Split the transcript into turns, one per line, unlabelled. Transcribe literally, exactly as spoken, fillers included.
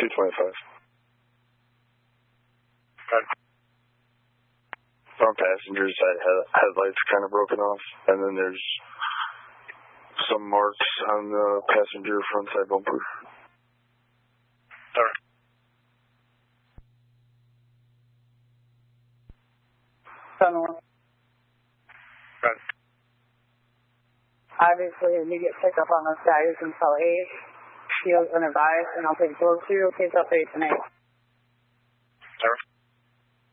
two twenty-five. Front passenger side head- headlights kind of broken off, and then there's some marks on the passenger front side bumper.
Sorry.
seven one.
Right.
Obviously, immediate pickup on those guys until eight. Feels unadvised, and I'll take those two. Okay, till eight and eight.